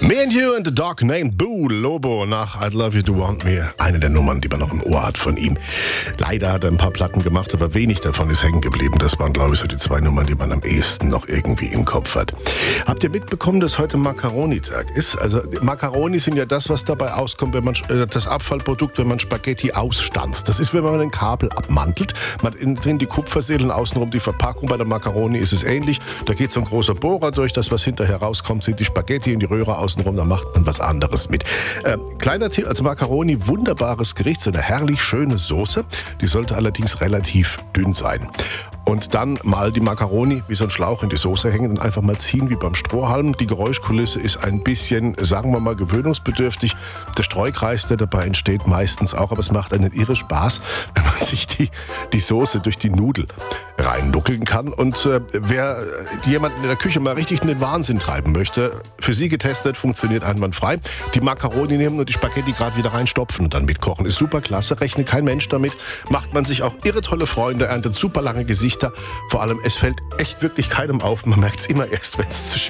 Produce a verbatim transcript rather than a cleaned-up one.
Me and You and the Dog Named Boo, Lobo nach I Love You, Do Want Me. Eine der Nummern, die man noch im Ohr hat von ihm. Leider hat er ein paar Platten gemacht, aber wenig davon ist hängen geblieben. Das waren, glaube ich, so die zwei Nummern, die man am ehesten noch irgendwie im Kopf hat. Habt ihr mitbekommen, dass heute Macaroni-Tag ist? Also Macaroni sind ja das, was dabei auskommt, wenn man äh, das Abfallprodukt, wenn man Spaghetti ausstanzt. Das ist, wenn man den Kabel abmantelt. Man innen drin die Kupferseelen, außenrum die Verpackung. Bei der Macaroni ist es ähnlich. Da geht so ein großer Bohrer durch. Das, was hinterher rauskommt, sind die Spaghetti in die Röhre außenrum. Da macht man was anderes mit. Äh, kleiner Tipp, also Macaroni, wunderbares Gericht. So eine herrlich schöne Soße. Die sollte allerdings relativ dünn sein. Und dann mal die Macaroni wie so ein Schlauch in die Soße hängen und einfach mal ziehen wie beim Strohhalm. Die Geräuschkulisse ist ein bisschen, sagen wir mal, gewöhnungsbedürftig. Der Streukreis, der dabei entsteht, meistens auch. Aber es macht einen irre Spaß, wenn man sich die, die Soße durch die Nudel reinnuckeln kann. Und äh, wer jemanden in der Küche mal richtig in den Wahnsinn treiben möchte, für Sie getestet, funktioniert einwandfrei. Die Macaroni nehmen und die Spaghetti gerade wieder reinstopfen und dann mitkochen. Ist super klasse, rechnet kein Mensch damit. Macht man sich auch irre tolle Freunde, erntet super lange Gesichter. Vor allem, es fällt echt wirklich keinem auf. Man merkt es immer erst, wenn es zu spät ist.